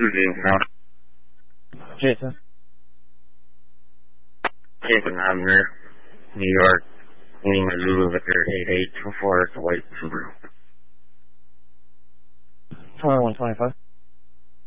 Jason House. Jason. Jason Abner, New York, Lima Zulu Victor 8824, it's a white Subaru. 2125.